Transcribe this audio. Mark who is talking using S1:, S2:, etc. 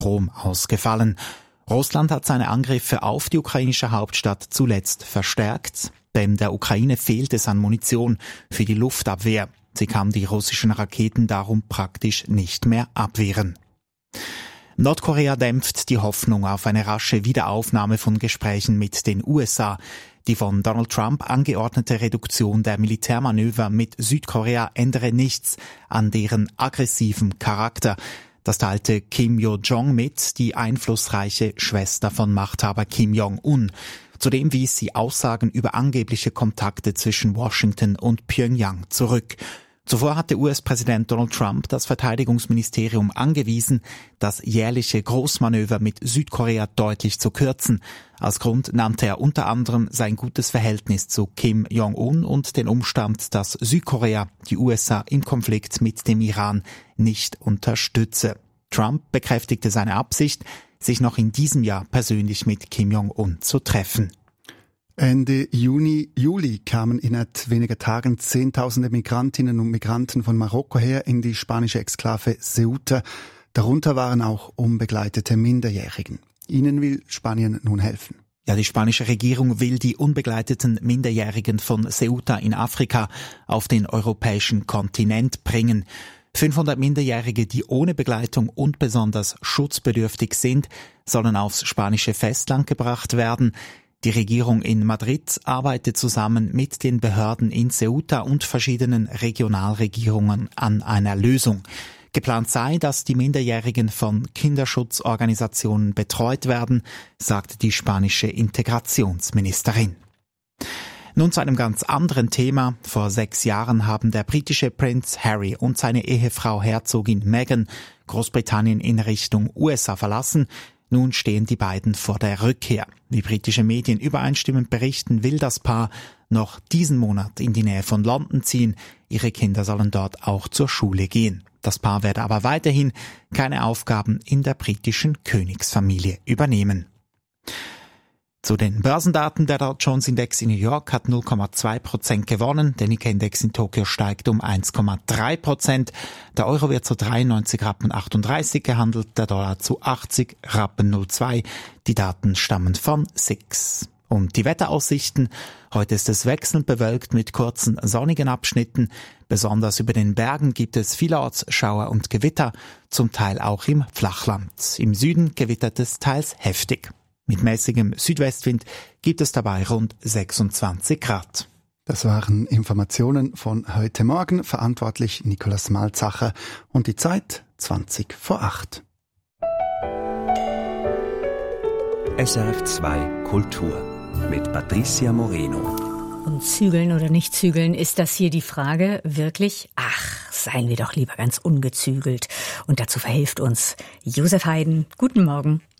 S1: Strom ausgefallen. Russland hat seine Angriffe auf die ukrainische Hauptstadt zuletzt verstärkt, denn der Ukraine fehlt es an Munition für die Luftabwehr. Sie kann die russischen Raketen darum praktisch nicht mehr abwehren. Nordkorea dämpft die Hoffnung auf eine rasche Wiederaufnahme von Gesprächen mit den USA. Die von Donald Trump angeordnete Reduktion der Militärmanöver mit Südkorea ändere nichts an deren aggressiven Charakter. Das teilte Kim Yo-jong mit, die einflussreiche Schwester von Machthaber Kim Jong-un. Zudem wies sie Aussagen über angebliche Kontakte zwischen Washington und Pyongyang zurück. Zuvor hatte US-Präsident Donald Trump das Verteidigungsministerium angewiesen, das jährliche Großmanöver mit Südkorea deutlich zu kürzen. Als Grund nannte er unter anderem sein gutes Verhältnis zu Kim Jong-un und den Umstand, dass Südkorea die USA im Konflikt mit dem Iran nicht unterstütze. Trump bekräftigte seine Absicht, sich noch in diesem Jahr persönlich mit Kim Jong-un zu treffen.
S2: Ende Juli kamen innerhalb weniger Tagen Zehntausende Migrantinnen und Migranten von Marokko her in die spanische Exklave Ceuta. Darunter waren auch unbegleitete Minderjährigen. Ihnen will Spanien nun helfen.
S1: Ja, die spanische Regierung will die unbegleiteten Minderjährigen von Ceuta in Afrika auf den europäischen Kontinent bringen. 500 Minderjährige, die ohne Begleitung und besonders schutzbedürftig sind, sollen aufs spanische Festland gebracht werden. Die Regierung in Madrid arbeitet zusammen mit den Behörden in Ceuta und verschiedenen Regionalregierungen an einer Lösung. Geplant sei, dass die Minderjährigen von Kinderschutzorganisationen betreut werden, sagte die spanische Integrationsministerin. Nun zu einem ganz anderen Thema. Vor 6 Jahren haben der britische Prinz Harry und seine Ehefrau Herzogin Meghan Großbritannien in Richtung USA verlassen. Nun stehen die beiden vor der Rückkehr. Wie britische Medien übereinstimmend berichten, will das Paar noch diesen Monat in die Nähe von London ziehen. Ihre Kinder sollen dort auch zur Schule gehen. Das Paar werde aber weiterhin keine Aufgaben in der britischen Königsfamilie übernehmen. Zu den Börsendaten: Der Dow Jones Index in New York hat 0,2% gewonnen, der Nikkei-Index in Tokio steigt um 1,3%, der Euro wird zu 93,38 Rappen gehandelt, der Dollar zu 80,02 Rappen. Die Daten stammen von SIX. Und die Wetteraussichten: Heute ist es wechselnd bewölkt mit kurzen sonnigen Abschnitten. Besonders über den Bergen gibt es vielerorts Schauer und Gewitter, zum Teil auch im Flachland. Im Süden gewittert es teils heftig. Mit mäßigem Südwestwind gibt es dabei rund 26 Grad.
S2: Das waren Informationen von heute Morgen, verantwortlich Nikolaus Malzacher, und die Zeit 20 vor 8.
S3: SRF 2 Kultur mit Patricia Moreno.
S4: Und zügeln oder nicht zügeln, ist das hier die Frage wirklich? Ach, seien wir doch lieber ganz ungezügelt. Und dazu verhilft uns Josef Haydn. Guten Morgen.